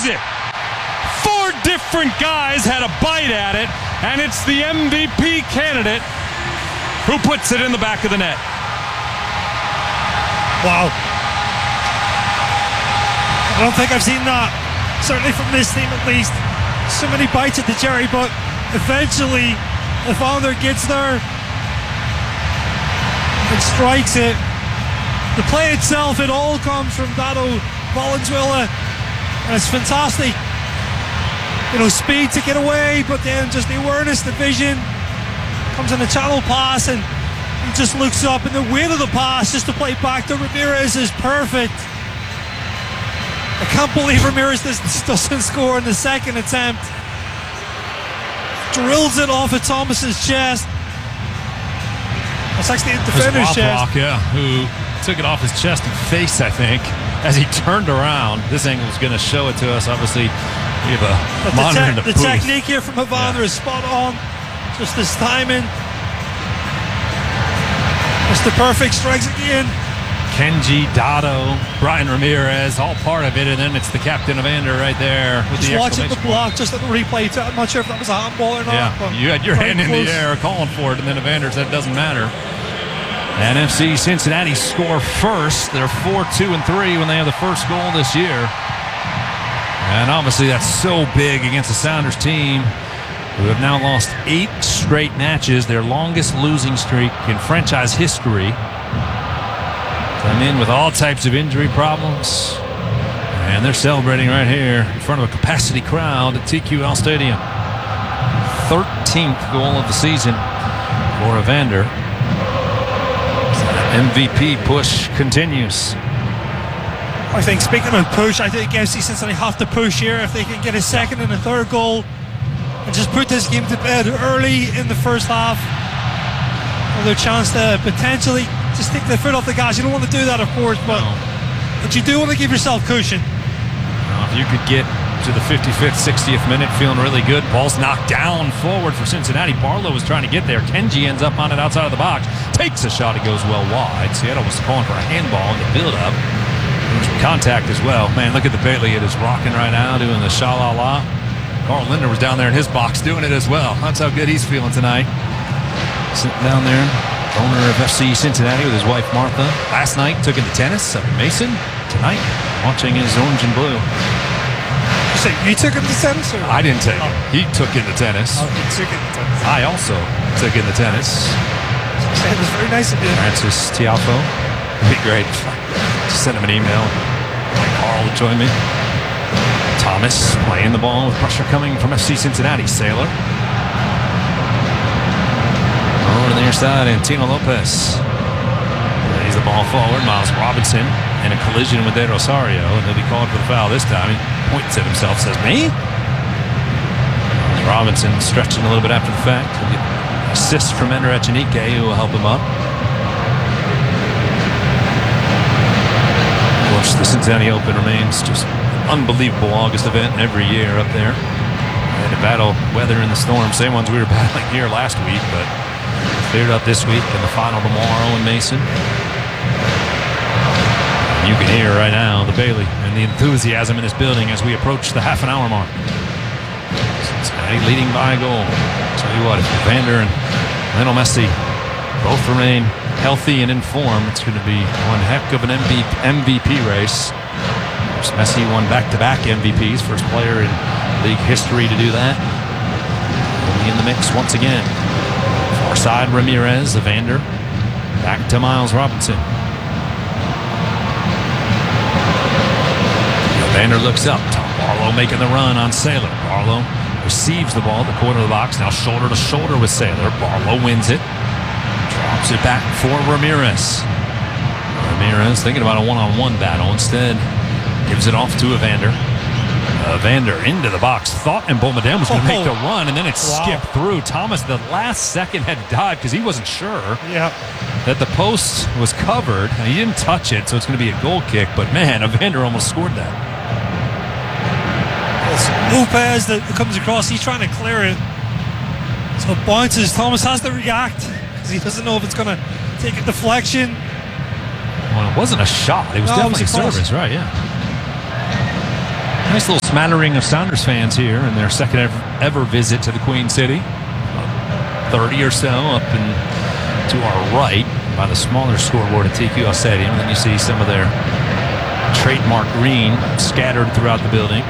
misses it. 4 different guys had a bite at it, and it's the MVP candidate who puts it in the back of the net. Wow. I don't think I've seen that, certainly from this team at least. So many bites at the cherry, but eventually Evander gets there and strikes it. The play itself, it all comes from Dado Valenzuela, and it's fantastic. You know, speed to get away, but then just the awareness, the vision, comes in a channel pass, and he just looks up, and the weight of the pass just to play back to Ramirez is perfect. I can't believe Ramirez doesn't score in the second attempt. Drills it off of Thomas's chest. It's actually the defender's chest. Waplock, who took it off his chest and face, I think, as he turned around. This angle is going to show it to us. Obviously, we have a monitor in the booth. The technique here from Evander is spot on. Just his timing. Mr. Perfect strikes again. Kenji, Dado, Brian Ramirez, all part of it, and then it's the captain Evander right there with just the watching the block, point. just at the replay. I'm not sure if that was a handball or not. Yeah, you had your hand in the air calling for it, and then Evander said it doesn't matter. And FC Cincinnati score first. They're 4-2-3 when they have the first goal this year. And obviously that's so big against the Sounders team, who have now lost 8 straight matches, their longest losing streak in franchise history. Come in with all types of injury problems, and they're celebrating right here in front of a capacity crowd at TQL Stadium. 13th goal of the season for Evander. MVP push continues. I think, speaking of push, I think FC Cincinnati have to push here if they can get a second and a third goal and just put this game to bed early in the first half. Another chance to potentially just take the foot off the gas. You don't want to do that, of course, but you do want to give yourself cushion. If you could get to the 55th, 60th minute feeling really good. Ball's knocked down forward for Cincinnati. Barlow was trying to get there. Kenji ends up on it outside of the box. Takes a shot. It goes well wide. Seattle was calling for a handball in the build-up. There's contact as well. Man, look at the Bailey. It is rocking right now, doing the sha-la-la. Carl Linder was down there in his box doing it as well. That's how good he's feeling tonight. Sitting down there. Owner of FC Cincinnati with his wife Martha. Last night took into tennis up in Mason. Tonight, watching his orange and blue. You took him to tennis? Or? I didn't take him. He took into tennis. Oh, he took into tennis. I also took into tennis. It was very nice of you. Francis Tiafo. It'd be great. Just send him an email. Carl would join me. Thomas playing the ball with pressure coming from FC Cincinnati. Sailor. Over to the near side, Antino Lopez plays the ball forward. Miles Robinson in a collision with De Rosario, and he'll be called for the foul this time. He points at himself, says, "Me?" Miles Robinson stretching a little bit after the fact. He'll get an assist from Ender Echenike, who will help him up. Of course, the Cincinnati Open remains just an unbelievable August event every year up there. Had to battle weather in the storm, same ones we were battling here last week, but cleared up this week, and the final tomorrow in Mason. You can hear right now the Bailey and the enthusiasm in this building as we approach the half-an-hour mark. Cincinnati leading by a goal. Tell you what, if Evander and Lionel Messi both remain healthy and in form, it's going to be one heck of an MVP race. Of course, Messi won back-to-back MVPs, first player in league history to do that. He'll be in the mix once again. Far side, Ramirez, Evander. Back to Miles Robinson. Evander looks up. Tom Barlow making the run on Sailor. Barlow receives the ball at the corner of the box. Now shoulder to shoulder with Sailor. Barlow wins it. Drops it back for Ramirez. Ramirez thinking about a one-on-one battle. Instead, gives it off to Evander. Evander into the box. Thought Mbomodem was going to make the run, and then it skipped through. Thomas, the last second, had to dive because he wasn't sure that the post was covered. And he didn't touch it, so it's going to be a goal kick. But, man, Evander almost scored that. It's Lopez that comes across. He's trying to clear it. So it bounces. Thomas has to react because he doesn't know if it's going to take a deflection. Well, it wasn't a shot. It was definitely a service, right, yeah. Nice little smattering of Sounders fans here in their second ever visit to the Queen City. 30 or so up and to our right by the smaller scoreboard at TQL Stadium. And then you see some of their trademark green scattered throughout the building.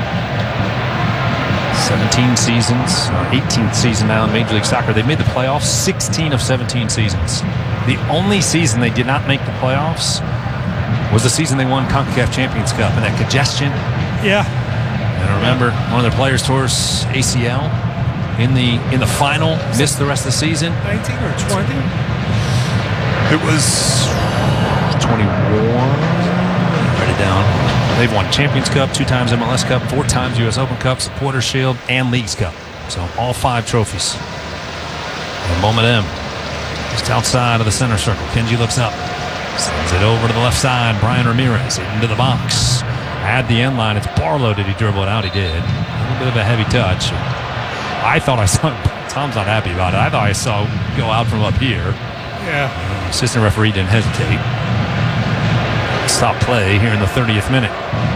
17 seasons, 18th season now in Major League Soccer. They made the playoffs 16 of 17 seasons. The only season they did not make the playoffs was the season they won CONCACAF Champions Cup, and that congestion. Yeah. And I remember one of their players tore his ACL in the final, missed the rest of the season. 19 or 20? It was 21. Write it down. They've won Champions Cup, 2 times MLS Cup, 4 times U.S. Open Cup, Supporters Shield, and Leagues Cup. So all 5 trophies. And Moment M, just outside of the center circle. Kenji looks up, sends it over to the left side. Brian Ramirez into the box. At the end line, it's Barlow. Did he dribble it out? He did. A little bit of a heavy touch. I thought I saw, Tom's not happy about it. I thought I saw go out from up here. Yeah. Assistant referee didn't hesitate. Stop play here in the 30th minute.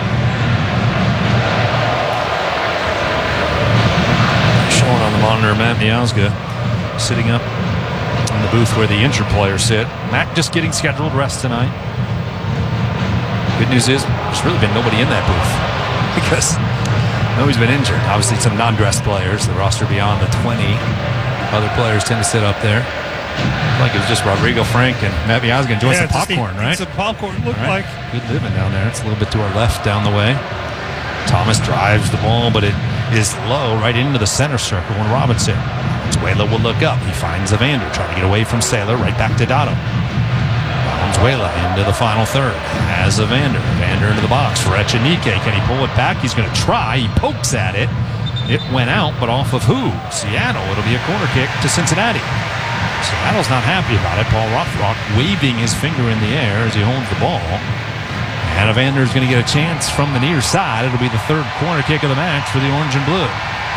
Showing on the monitor, Matt Miazga sitting up in the booth where the injured players sit. Matt just getting scheduled rest tonight. Good news is there's really been nobody in that booth because nobody's been injured. Obviously some non-dressed players, the roster beyond the 20. Other players tend to sit up there. Like it was just Rodrigo Frank and Matt Miazga enjoying some popcorn, right? Some popcorn looked like. Good living down there. It's a little bit to our left down the way. Thomas drives the ball, but it is low right into the center circle when Robinson. Valenzuela will look up. He finds Evander trying to get away from Saylor. Right back to Dotto. Valenzuela into the final third. Has Evander. Evander into the box for Echenique. Can he pull it back? He's going to try. He pokes at it. It went out, but off of who? Seattle. It'll be a corner kick to Cincinnati. Seattle's not happy about it. Paul Rothrock waving his finger in the air as he holds the ball. And Evander's going to get a chance from the near side. It'll be the 3rd corner kick of the match for the Orange and Blue.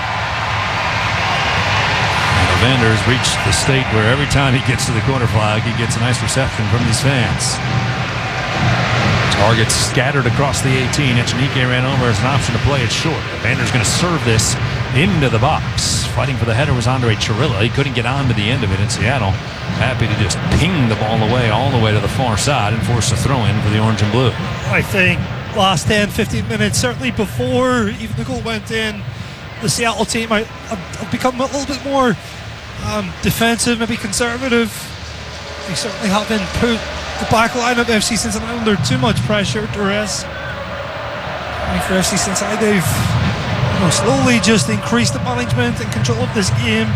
And Evander has reached the state where every time he gets to the corner flag, he gets a nice reception from these fans. Targets scattered across the 18. Echenique ran over as an option to play it short. Evander's going to serve this into the box. Fighting for the header was Andre Chirilla. He couldn't get on to the end of it in Seattle. Happy to just ping the ball away all the way to the far side and force a throw in for the Orange and Blue. I think last 10, 15 minutes, certainly before even the goal went in, the Seattle team have become a little bit more defensive, maybe conservative. They certainly haven't put the back line of FC Cincinnati under too much pressure, duress. I mean, for FC Cincinnati, they've slowly just increased the management and control of this game.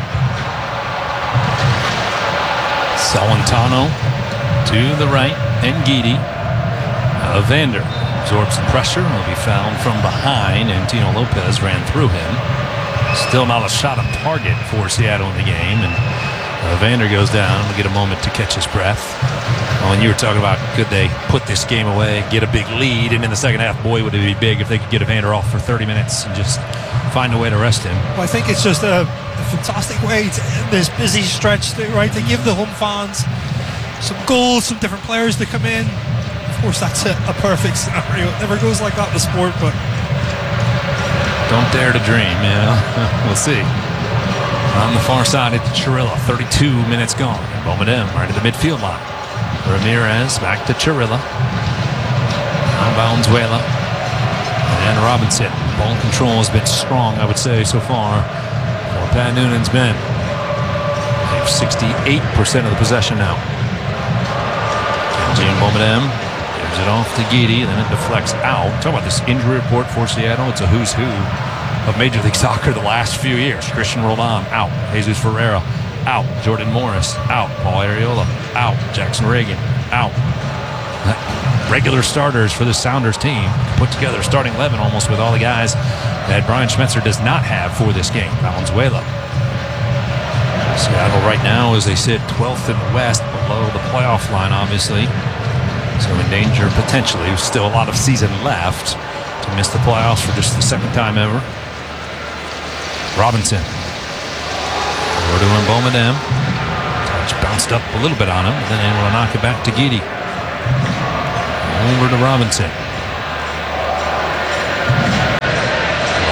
Salentano to the right, and Guidi. Evander absorbs some pressure and will be fouled from behind, and Tino Lopez ran through him. Still not a shot on target for Seattle in the game, and Evander goes down. We'll get a moment to catch his breath. Well, and you were talking about could they put this game away, get a big lead, and in the second half, boy, would it be big if they could get Evander off for 30 minutes and just find a way to rest him. Well, I think it's just a fantastic way to end this busy stretch, right? To give the home fans some goals, some different players to come in. Of course, that's a perfect scenario. It never goes like that in the sport, but don't dare to dream, We'll see. On the far side, it's Chirilla. 32 minutes gone. Moment M right at the midfield line. Ramirez back to Chirilla. Now Valenzuela. And Robinson. Ball control has been strong, I would say, so far for Pat Noonan's men. They have 68% of the possession now. Kenji and Moment M gives it off to Guidi, then it deflects out. Talk about this injury report for Seattle. It's a who's who of Major League Soccer the last few years. Christian Roldan, out. Jesus Ferreira, out. Jordan Morris, out. Paul Arriola, out. Jackson Reagan, out. Regular starters for the Sounders team. Put together a starting 11 almost with all the guys that Brian Schmetzer does not have for this game. Valenzuela. Seattle right now, as they sit 12th in the West, below the playoff line, obviously. So in danger potentially. Still a lot of season left to miss the playoffs for just the 2nd time ever. Robinson. Over to Mboma Dem. Touch bounced up a little bit on him, then able to knock it back to Guidi. Over to Robinson.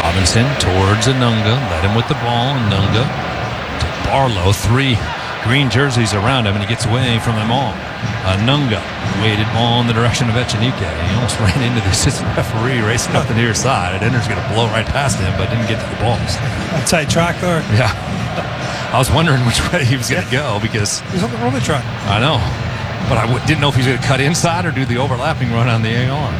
Robinson towards Anunga. Led him with the ball. Anunga to Barlow. 3 green jerseys around him, and he gets away from them all. Anunga weighted ball in the direction of Echenique. He almost ran into the assistant referee racing up the near side. Ender's going to blow right past him, but didn't get to the balls. Outside track there. Yeah. I was wondering which way he was going to go because He's on the run track. I know, but I didn't know if he was going to cut inside or do the overlapping run on the AR.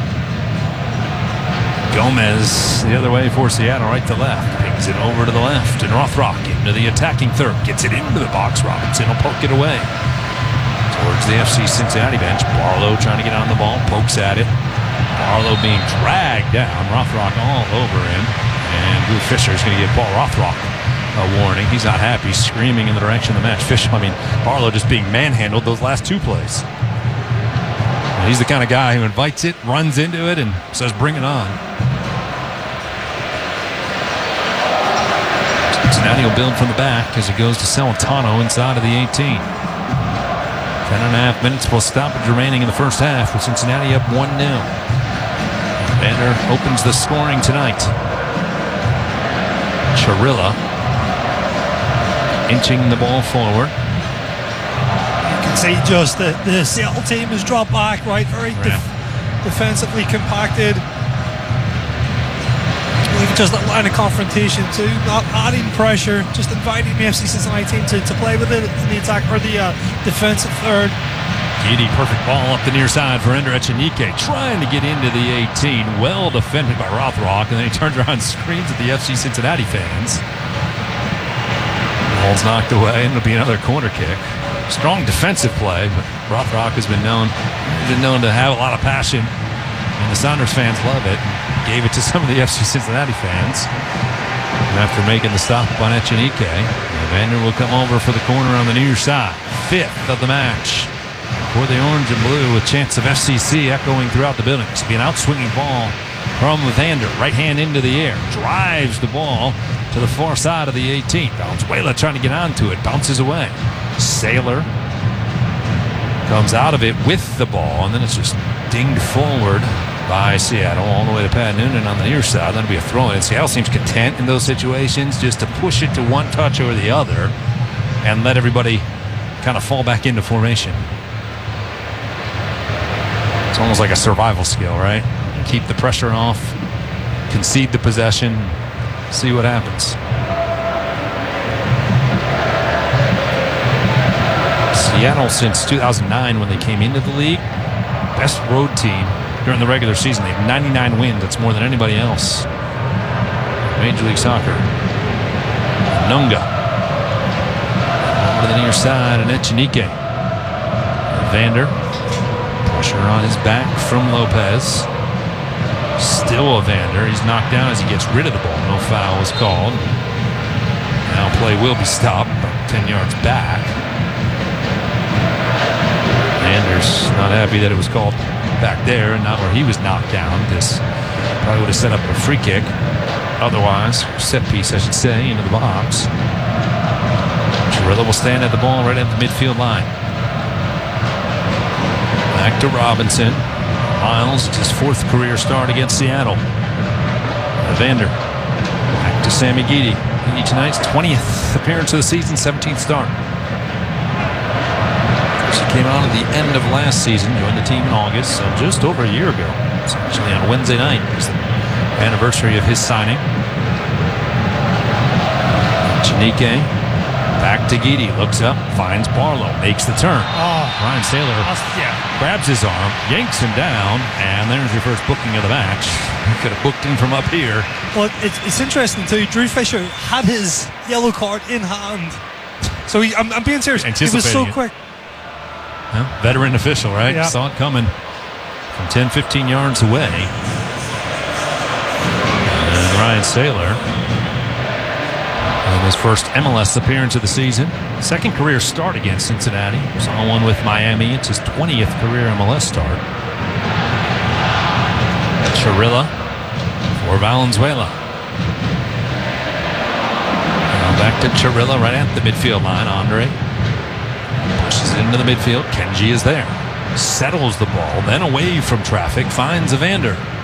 Gomez the other way for Seattle, right to left. Pings it over to the left, and Rothrock into the attacking third. Gets it into the box. Robinson will poke it away. Towards the FC Cincinnati bench. Barlow trying to get on the ball. Pokes at it. Barlow being dragged down. Rothrock all over him. And Blue Fisher is going to give Paul Rothrock a warning. He's not happy, screaming in the direction of the match. Barlow just being manhandled those last 2 plays. And he's the kind of guy who invites it, runs into it, and says, bring it on. Cincinnati will build from the back as it goes to Celentano inside of the 18. 10.5 minutes plus stoppage remaining in the first half with Cincinnati up 1-0. Vander opens the scoring tonight. Chirilla inching the ball forward. You can see just the Seattle team has dropped back, right? Very defensively compacted. Even just that line of confrontation too, not adding pressure, just inviting the FC Cincinnati team to play with it in the attack or the defensive third. Giddy, perfect ball up the near side for Ender Echenique, trying to get into the 18. Well defended by Rothrock, and then he turns around and screams at the FC Cincinnati fans. Ball's knocked away, and it'll be another corner kick. Strong defensive play, but Rothrock has been known to have a lot of passion, and the Sounders fans love it. Gave it to some of the FC Cincinnati fans. And after making the stop on Echenique, Vander will come over for the corner on the near side. 5th of the match for the orange and blue, with chants of FCC echoing throughout the building. This will be an out-swinging ball from Vander. Right hand into the air. Drives the ball to the far side of the 18. Valenzuela trying to get onto it. Bounces away. Sailor comes out of it with the ball, and then it's just dinged forward by Seattle all the way to Pat Noonan on the near side. That'll be a throw-in. And Seattle seems content in those situations just to push it to one touch over the other and let everybody kind of fall back into formation. It's almost like a survival skill, right? Keep the pressure off, concede the possession, see what happens. Seattle, since 2009 when they came into the league, best road team during the regular season. They have 99 wins. That's more than anybody else in Major League Soccer. Nunga over to the near side, and Echenique. Vander, pressure on his back from Lopez. Still a Vander. He's knocked down as he gets rid of the ball. No foul was called. Now play will be stopped about 10 yards back. Vander's not happy that it was called back there and not where he was knocked down. This probably would have set up a free kick. Otherwise, set piece, I should say, into the box. Chirilla will stand at the ball right at the midfield line. Back to Robinson. Miles, it's his 4th career start against Seattle. Vander. Back to Sammy Giddy. Giddy tonight's 20th appearance of the season, 17th start. He came out at the end of last season, joined the team in August, so just over a year ago. It's actually on Wednesday night. It's the anniversary of his signing. Echenique, back to Giddy, looks up, finds Barlow, makes the turn. Ryan Sailor grabs his arm, yanks him down, and there's your first booking of the match. You could have booked him from up here. Well, it's interesting too. Drew Fisher had his yellow card in hand. So I'm being serious. He was so quick. Well, veteran official, right? Yeah. Saw it coming from 10-15 yards away. And Ryan Sailor, in his first MLS appearance of the season, 2nd career start against Cincinnati. Saw one with Miami. It's his 20th career MLS start. Chirilla for Valenzuela. Now back to Chirilla right at the midfield line. Andre pushes it into the midfield. Kenji is there. Settles the ball, then away from traffic, finds Evander.